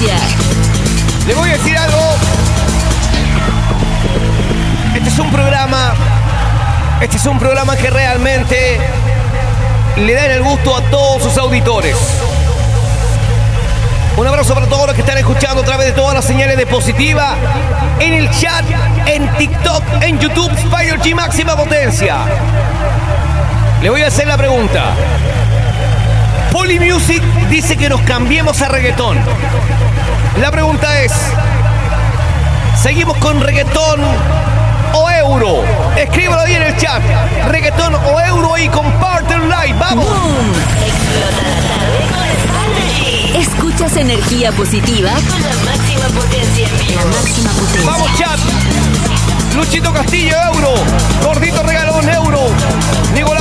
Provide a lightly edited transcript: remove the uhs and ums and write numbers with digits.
potencia. Le voy a decir algo. Este es un programa que realmente le da el gusto a todos sus auditores. Un abrazo para todos los que están escuchando a través de todas las señales de Positiva, en el chat, en TikTok, en YouTube, Fire G máxima potencia. Le voy a hacer la pregunta. Polymusic dice que nos cambiemos a reggaetón. La pregunta es, ¿seguimos con reggaetón o euro? Escríbalo ahí en el chat. Reggaetón o euro y comparte el like. ¡Vamos! Escuchas energía positiva con la máxima potencia en vivo. La máxima potencia. ¡Vamos, chat! Luchito Castillo, euro. Gordito regalón, euro. Diego